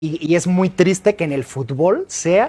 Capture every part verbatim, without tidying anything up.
Y, y es muy triste que en el fútbol sea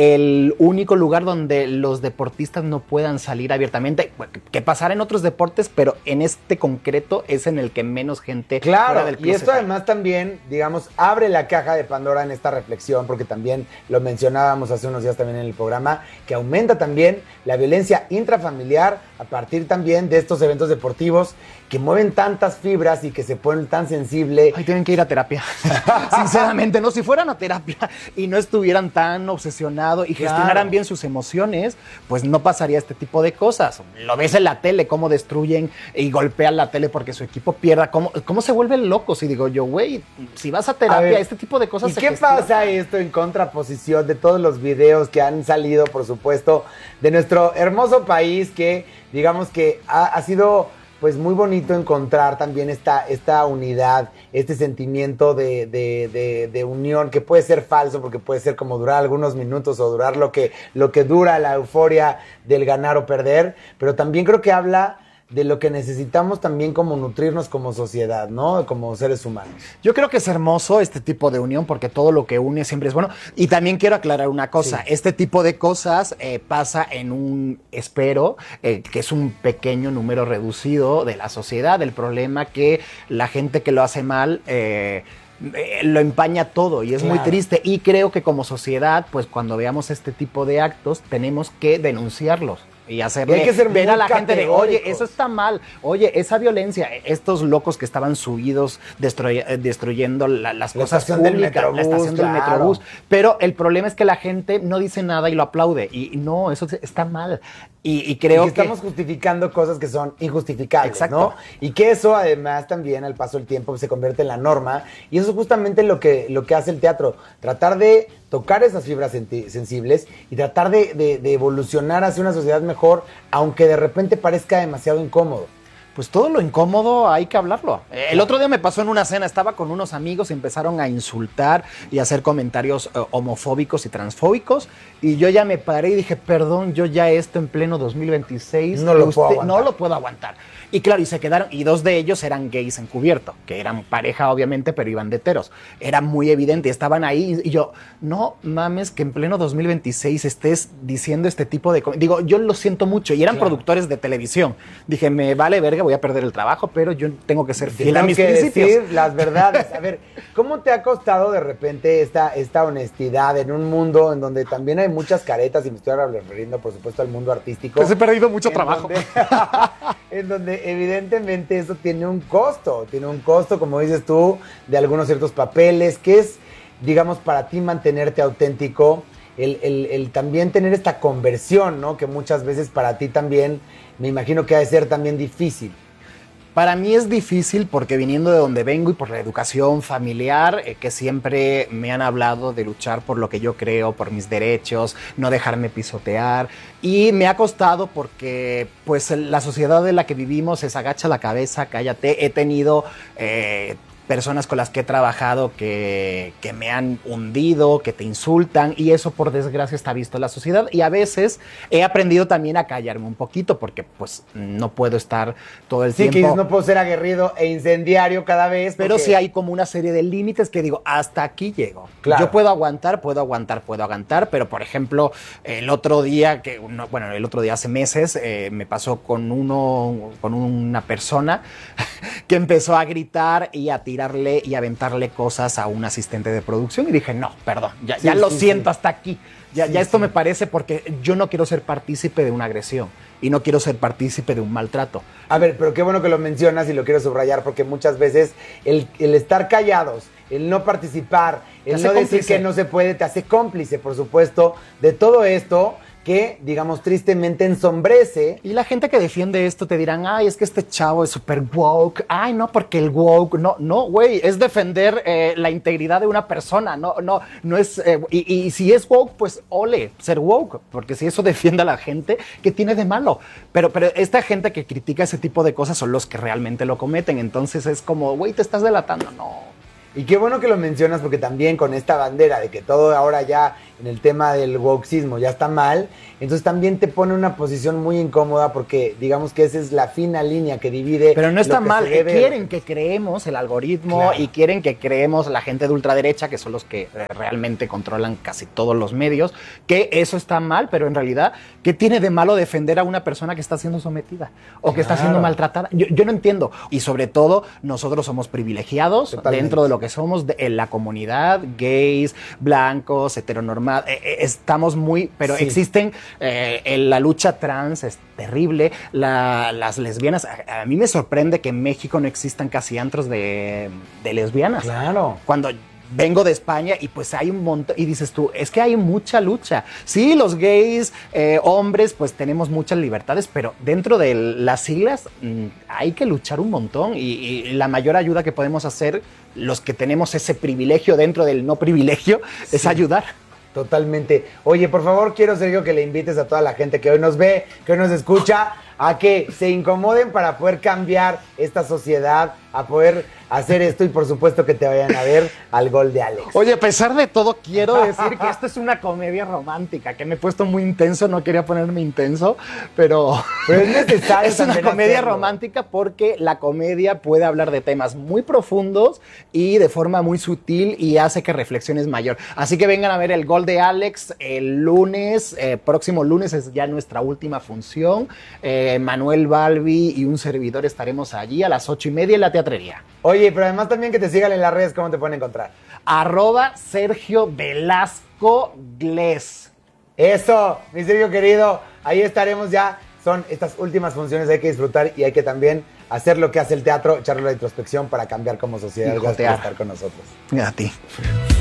el único lugar donde los deportistas no puedan salir abiertamente, que pasará en otros deportes, pero en este concreto es en el que menos gente claro, fuera del y esto closet hay. además también, digamos, abre la caja de Pandora en esta reflexión, porque también lo mencionábamos hace unos días también en el programa, que aumenta también la violencia intrafamiliar a partir también de estos eventos deportivos que mueven tantas fibras y que se ponen tan sensible. Ay, tienen que ir a terapia. Sinceramente, no, si fueran a terapia y no estuvieran tan obsesionados y Claro. gestionaran bien sus emociones, pues no pasaría este tipo de cosas. Lo ves en la tele, cómo destruyen y golpean la tele porque su equipo pierda, cómo, cómo se vuelven locos. Y digo yo, güey, si vas a terapia, A ver, este tipo de cosas ¿y se qué gestionan. pasa esto en contraposición de todos los videos que han salido, por supuesto, de nuestro hermoso país que, digamos que ha, ha sido pues muy bonito encontrar también esta, esta unidad, este sentimiento de, de, de, de unión que puede ser falso porque puede ser como durar algunos minutos o durar lo que, lo que dura la euforia del ganar o perder, pero también creo que habla de lo que necesitamos también como nutrirnos como sociedad, ¿no? Como seres humanos. Yo creo que es hermoso este tipo de unión porque todo lo que une siempre es bueno. Y también quiero aclarar una cosa. Sí. Este tipo de cosas eh, pasa en un, espero, eh, que es un pequeño número reducido de la sociedad. El problema que la gente que lo hace mal... Eh, Eh, lo empaña todo y es Claro. muy triste, y creo que como sociedad, pues cuando veamos este tipo de actos tenemos que denunciarlos y hacerle Y hay que ser ver muy a la gente de, oye, categóricos. eso está mal, oye, esa violencia, estos locos que estaban subidos destruy- eh, destruyendo la- las La cosas estación del públicas, Metrobús, la estación del claro. Metrobús, pero el problema es que la gente no dice nada y lo aplaude, y no, eso está mal, y, y creo y que que... estamos justificando cosas que son injustificables, Exacto. ¿no? Y que eso además también al paso del tiempo se convierte en la norma, y eso es justamente lo que, lo que hace el teatro, tratar de tocar esas fibras senti- sensibles y tratar de, de, de evolucionar hacia una sociedad mejor, aunque de repente parezca demasiado incómodo. Pues todo lo incómodo hay que hablarlo. El otro día me pasó en una cena, estaba con unos amigos y empezaron a insultar y a hacer comentarios eh, homofóbicos y transfóbicos, y yo ya me paré y dije, perdón, yo ya esto en pleno dos mil veintiséis No lo puedo aguantar. no lo puedo aguantar. Y claro, y se quedaron, y dos de ellos eran gays encubierto, que eran pareja obviamente, pero iban de heteros. Era muy evidente, estaban ahí, y yo, no mames que en pleno dos mil veintiséis estés diciendo este tipo de... com-". Digo, yo lo siento mucho, y eran Claro. productores de televisión. Dije, me vale verga, voy a perder el trabajo, pero yo tengo que ser fiel a Tengo mis que principios. decir las verdades. A ver, ¿cómo te ha costado de repente esta, esta honestidad en un mundo en donde también hay muchas caretas, y me estoy refiriendo por supuesto al mundo artístico? Pues he perdido mucho en trabajo. Donde, en donde evidentemente eso tiene un costo, tiene un costo, como dices tú, de algunos ciertos papeles, que es, digamos, para ti mantenerte auténtico, el, el, el también tener esta conversión, ¿no? Que muchas veces para ti también, me imagino que ha de ser también difícil. Para mí es difícil porque viniendo de donde vengo y por la educación familiar, eh, que siempre me han hablado de luchar por lo que yo creo, por mis derechos, no dejarme pisotear, y me ha costado porque pues la sociedad en la que vivimos es agacha la cabeza, cállate. He tenido eh, personas con las que he trabajado que, que me han hundido, que te insultan, y eso por desgracia está visto en la sociedad, y a veces he aprendido también a callarme un poquito porque pues no puedo estar todo el Sí, que tiempo... dices, no puedo ser aguerrido e incendiario cada vez. Pero porque- sí hay como una serie de límites que digo, hasta aquí llego. Claro. Yo puedo aguantar, puedo aguantar, puedo aguantar, pero por ejemplo, el otro día, que uno- bueno, el otro día hace meses, eh, me pasó con uno, con una persona que empezó a gritar y a tirarle y a aventarle cosas a un asistente de producción, y dije, no, perdón, ya, Sí, ya lo sí, siento sí. hasta aquí. Ya, Sí, ya esto sí. me parece, porque yo no quiero ser partícipe de una agresión y no quiero ser partícipe de un maltrato. A ver, pero qué bueno que lo mencionas y lo quiero subrayar, porque muchas veces el, el estar callados, el no participar, Te el hace no decir cómplice. que no se puede, te hace cómplice, por supuesto, de todo esto que, digamos, tristemente ensombrece. Y la gente que defiende esto te dirán, ay, es que este chavo es súper woke. Ay, no, porque el woke, no, no, güey, es defender eh, la integridad de una persona. No, no, no es, eh, y, y si es woke, pues ole, ser woke, porque si eso defiende a la gente, ¿qué tiene de malo? Pero, pero esta gente que critica ese tipo de cosas son los que realmente lo cometen. Entonces es como, güey, te estás delatando. No. Y qué bueno que lo mencionas porque también con esta bandera de que todo ahora ya en el tema del wokeismo ya está mal, entonces también te pone una posición muy incómoda porque digamos que esa es la fina línea que divide. Pero no está mal, debe... quieren que creemos el algoritmo claro. y quieren que creemos la gente de ultraderecha, que son los que realmente controlan casi todos los medios, que eso está mal, pero en realidad, ¿qué tiene de malo defender a una persona que está siendo sometida o claro. que está siendo maltratada? Yo, yo no entiendo. Y sobre todo, nosotros somos privilegiados Totalmente. dentro de lo que somos de, en la comunidad, gays, blancos, heteronormados. Estamos muy, pero sí. existen, eh, en la lucha trans es terrible, la, las lesbianas, a, a mí me sorprende que en México no existan casi antros de, de lesbianas. Claro. Cuando vengo de España y pues hay un montón, y dices tú, es que hay mucha lucha. Sí, los gays, eh, hombres, pues tenemos muchas libertades, pero dentro de las siglas mmm, hay que luchar un montón y, y la mayor ayuda que podemos hacer, los que tenemos ese privilegio dentro del no privilegio, sí. es ayudar. Totalmente. Oye, por favor, quiero, Sergio, que le invites a toda la gente que hoy nos ve, que hoy nos escucha, a que se incomoden para poder cambiar esta sociedad, a poder hacer esto y por supuesto que te vayan a ver al Gol de Alex. Oye, a pesar de todo, quiero decir que esto es una comedia romántica, que me he puesto muy intenso, no quería ponerme intenso, pero, pero es necesario. Es una comedia hacerlo. romántica porque la comedia puede hablar de temas muy profundos y de forma muy sutil y hace que reflexiones mayor. Así que vengan a ver el Gol de Alex el lunes, eh, próximo lunes es ya nuestra última función. Eh, Manuel Balbi y un servidor estaremos allí a las ocho y media en la teatrería. Oye, pero además también que te sigan en las redes, ¿cómo te pueden encontrar? Arroba Sergio Velasco Gles. Eso, mi Sergio querido, ahí estaremos ya. Son estas últimas funciones, hay que disfrutar y hay que también hacer lo que hace el teatro, echarle la introspección para cambiar como sociedad. Gracias por estar con nosotros. A ti.